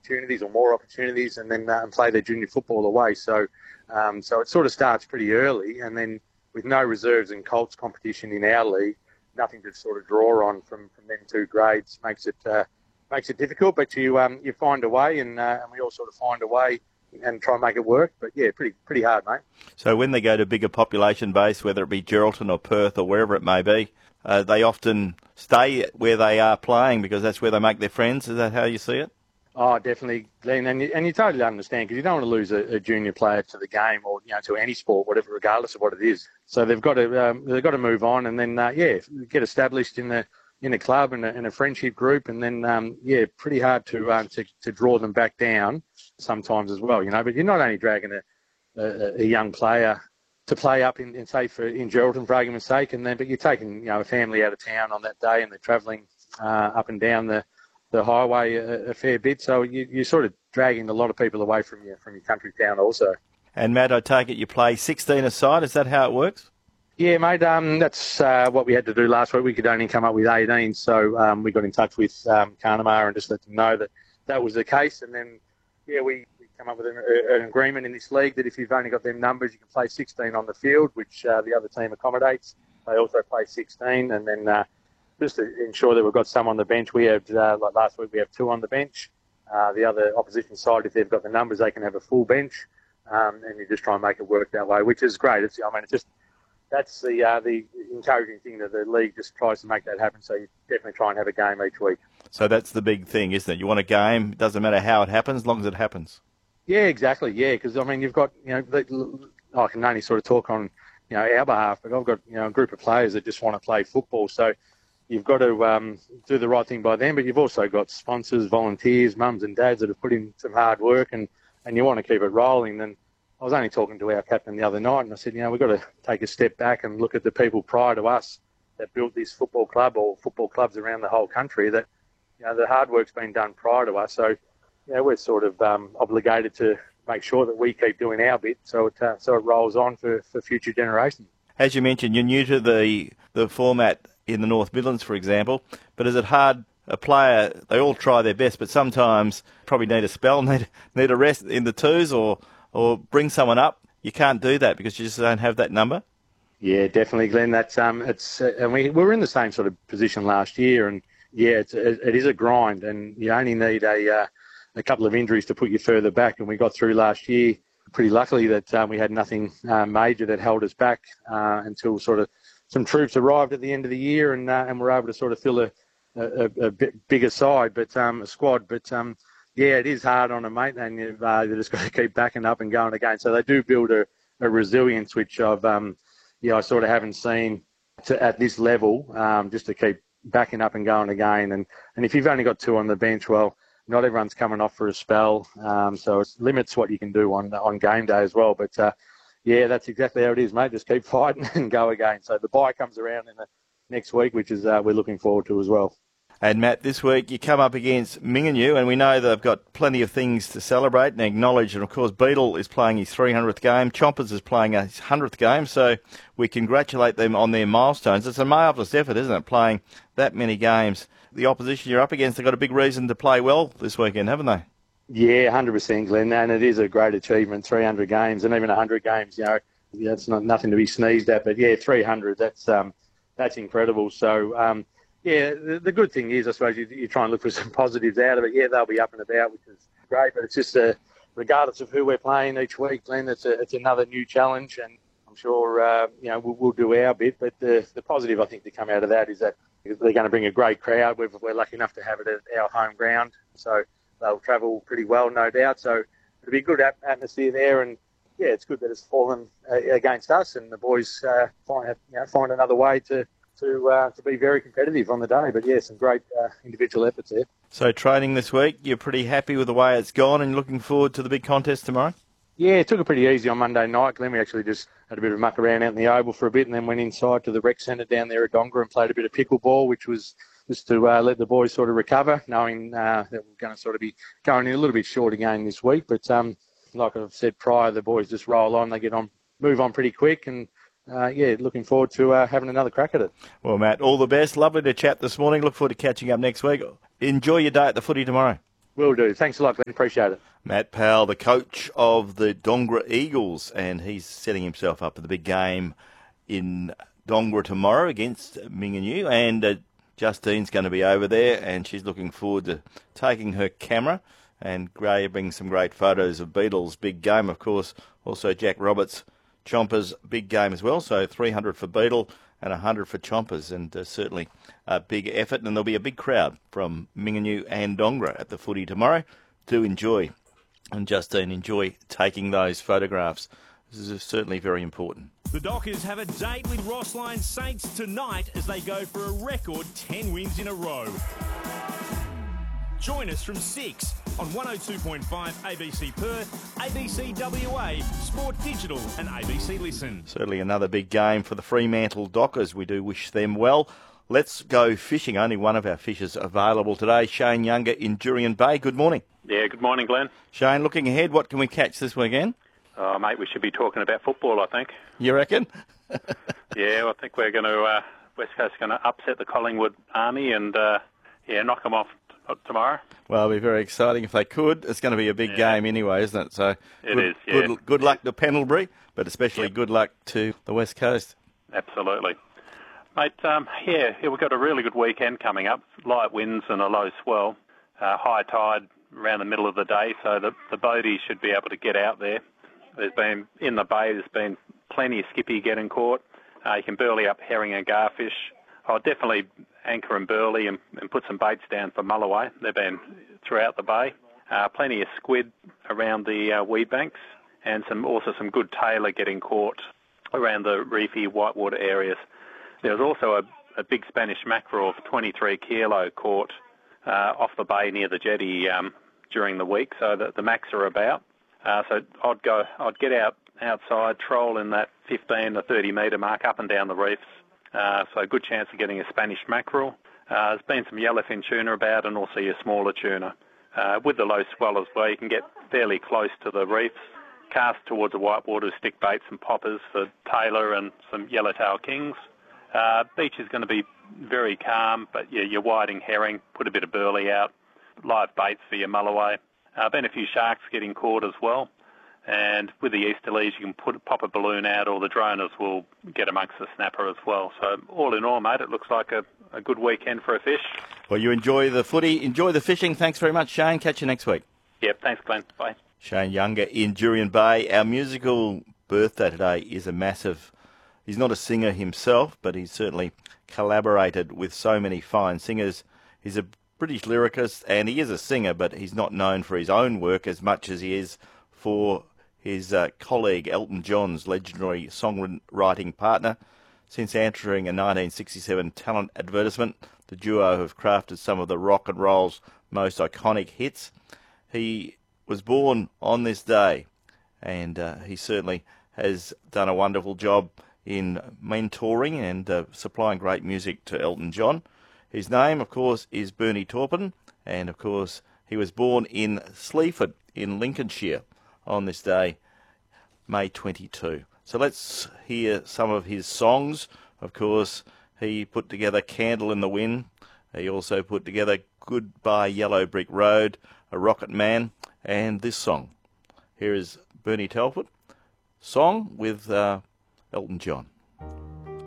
opportunities or more opportunities, and then and play their junior football away. So it sort of starts pretty early, and then with no reserves and Colts competition in our league, nothing to sort of draw on from them two grades makes it difficult. But you find a way, and we all sort of find a way and try and make it work. But yeah, pretty hard, mate. So when they go to bigger population base, whether it be Geraldton or Perth or wherever it may be, they often stay where they are playing because that's where they make their friends. Is that how you see it? Oh, definitely, Glenn, and you totally understand, because you don't want to lose a junior player to the game or to any sport, whatever, regardless of what it is. So they've got to move on, and then get established in a club and a friendship group, and then pretty hard to draw them back down sometimes as well, But you're not only dragging a young player to play up in Geraldton, for argument's sake, but you're taking a family out of town on that day, and they're travelling up and down the highway a fair bit, so you're sort of dragging a lot of people away from your country town also. And Matt, I take it you play 16 aside. Is that how it works? Yeah, mate. That's what we had to do last week. We could only come up with 18, so we got in touch with Carnamar and just let them know that was the case, and then we come up with an agreement in this league that if you've only got them numbers, you can play 16 on the field, which the other team accommodates. They also play 16, and then just to ensure that we've got some on the bench, we have, like last week, we have 2 on the bench. The other opposition side, if they've got the numbers, they can have a full bench, and you just try and make it work that way, which is great. That's the encouraging thing, that the league just tries to make that happen, so you definitely try and have a game each week. So that's the big thing, isn't it? You want a game, it doesn't matter how it happens, as long as it happens. Yeah, exactly, because, you've got, I can only sort of talk on, our behalf, but I've got, a group of players that just want to play football, so you've got to do the right thing by them, but you've also got sponsors, volunteers, mums and dads that have put in some hard work, and you want to keep it rolling. And I was only talking to our captain the other night, and I said, we've got to take a step back and look at the people prior to us that built this football club or football clubs around the whole country, that, the hard work's been done prior to us. So, we're sort of obligated to make sure that we keep doing our bit so it rolls on for future generations. As you mentioned, you're new to the format in the North Midlands, for example, but is it hard? A player, they all try their best, but sometimes probably need a spell, need a rest in the twos or bring someone up. You can't do that because you just don't have that number. Yeah, definitely, Glenn. That's and we were in the same sort of position last year, and it is a grind, and you only need a couple of injuries to put you further back. And we got through last year pretty luckily that we had nothing major that held us back until sort of some troops arrived at the end of the year, and we're able to sort of fill a bit bigger side, but a squad. But it is hard on a mate, and you've just got to keep backing up and going again. So they do build a resilience, which I sort of haven't seen at this level, just to keep backing up and going again. And if you've only got 2 on the bench, well, not everyone's coming off for a spell, so it limits what you can do on game day as well. But that's exactly how it is, mate. Just keep fighting and go again. So the bye comes around in the next week, which is we're looking forward to as well. And Matt, this week you come up against Minginyu, and we know they've got plenty of things to celebrate and acknowledge. And of course, Beetle is playing his 300th game, Chompers is playing his 100th game, so we congratulate them on their milestones. It's a marvellous effort, isn't it, playing that many games? The opposition you're up against, they've got a big reason to play well this weekend, haven't they? Yeah, 100%, Glenn, and it is a great achievement, 300 games, and even 100 games, it's not nothing to be sneezed at, but 300, that's incredible. So, the good thing is, I suppose, you try and look for some positives out of it. Yeah, they'll be up and about, which is great, but it's just regardless of who we're playing each week, Glenn, it's another new challenge, and I'm sure, we'll do our bit, but the positive, I think, to come out of that is that they're going to bring a great crowd. We're lucky enough to have it at our home ground, so they'll travel pretty well, no doubt. So it'll be a good atmosphere there, and it's good that it's fallen against us, and the boys find another way to be very competitive on the day. But some great individual efforts there. So training this week, you're pretty happy with the way it's gone, and looking forward to the big contest tomorrow? Yeah, it took it pretty easy on Monday night, Glenn. We actually just had a bit of muck around out in the Oval for a bit, and then went inside to the rec centre down there at Dongra and played a bit of pickleball, which was just to let the boys sort of recover, knowing that we're going to sort of be going in a little bit short again this week. But like I've said prior, the boys just roll on, they move on pretty quick, and looking forward to having another crack at it. Well, Matt, all the best. Lovely to chat this morning. Look forward to catching up next week. Enjoy your day at the footy tomorrow. Will do. Thanks a lot, Glenn. Appreciate it. Matt Powell, the coach of the Dongra Eagles, and he's setting himself up for the big game in Dongra tomorrow against Minganyu. And Justine's going to be over there, and she's looking forward to taking her camera and grabbing some great photos of Beetle's big game. Of course, also Jack Roberts, Chompers' big game as well. So 300 for Beetle and 100 for Chompers, and certainly a big effort. And there'll be a big crowd from Minganyu and Dongra at the footy tomorrow. Do enjoy, and Justine, enjoy taking those photographs. This is certainly very important. The Dockers have a date with Rossline Saints tonight as they go for a record 10 wins in a row. Join us from 6 on 102.5 ABC Perth, ABC WA, Sport Digital and ABC Listen. Certainly another big game for the Fremantle Dockers. We do wish them well. Let's go fishing. Only one of our fishers available today, Shane Younger in Jurien Bay. Good morning. Yeah, good morning, Glenn. Shane, looking ahead, what can we catch this weekend? Oh, mate, we should be talking about football, I think. You reckon? Yeah, I think we're going to, West Coast going to upset the Collingwood Army and, knock them off tomorrow. Well, it'll be very exciting if they could. It's going to be a big game anyway, isn't it? So it is, yeah. Good luck to Pendlebury, but especially good luck to the West Coast. Absolutely. Mate, we've got a really good weekend coming up. Light winds and a low swell. High tide around the middle of the day, so the boaties should be able to get out there. In the bay, there's been plenty of skippy getting caught. You can burley up herring and garfish. I'll definitely anchor and burley and put some baits down for mulloway. They've been throughout the bay. Plenty of squid around the weed banks, and also some good tailor getting caught around the reefy whitewater areas. There was also a big Spanish mackerel of 23 kilo caught off the bay near the jetty during the week, so the macs are about. So I'd get outside, troll in that 15 to 30 metre mark up and down the reefs. So a good chance of getting a Spanish mackerel. There's been some yellowfin tuna about, and also your smaller tuna. With the low swell as well, you can get fairly close to the reefs. Cast towards the whitewater, stick baits and poppers for tailor and some yellowtail kings. Beach is going to be very calm, but your whiting herring, put a bit of burley out. Live baits for your mulloway. Been a few sharks getting caught as well. And with the easterlies, you can pop a balloon out, or the droners will get amongst the snapper as well. So all in all, mate, it looks like a good weekend for a fish. Well, you enjoy the footy, enjoy the fishing. Thanks very much, Shane. Catch you next week. Yep, thanks, Glenn. Bye. Shane Younger in Jurien Bay. Our musical birthday today is a massive... He's not a singer himself, but he's certainly collaborated with so many fine singers. He's a British lyricist, and he is a singer, but he's not known for his own work as much as he is for his colleague Elton John's legendary songwriting partner. Since entering a 1967 talent advertisement, the duo have crafted some of the rock and roll's most iconic hits. He was born on this day, and he certainly has done a wonderful job in mentoring and supplying great music to Elton John. His name, of course, is Bernie Taupin, and, of course, he was born in Sleaford in Lincolnshire on this day, May 22. So let's hear some of his songs. Of course, he put together Candle in the Wind. He also put together Goodbye Yellow Brick Road, A Rocket Man, and this song. Here is Bernie Taupin, song with Elton John.